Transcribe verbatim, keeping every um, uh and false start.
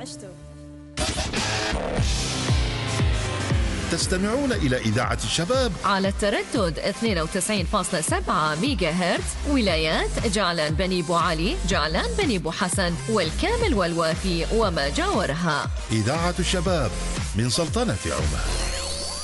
عشتوا. تستمعون إلى إذاعة الشباب على التردد اثنين وتسعين فاصلة سبعة ميجا هرتز، ولايات جعلان بني بو علي، جعلان بني بو حسن، والكامل والوافي وما جاورها. إذاعة الشباب من سلطنة عمان.